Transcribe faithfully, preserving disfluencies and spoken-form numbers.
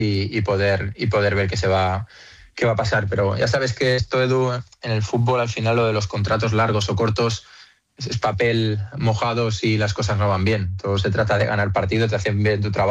y, y, poder, y poder ver qué se va, qué va a pasar. Pero ya sabes que esto, Edu, en el fútbol al final lo de los contratos largos o cortos es, es papel mojado si las cosas no van bien. Todo se trata de ganar partidos, te hacen bien tu trabajo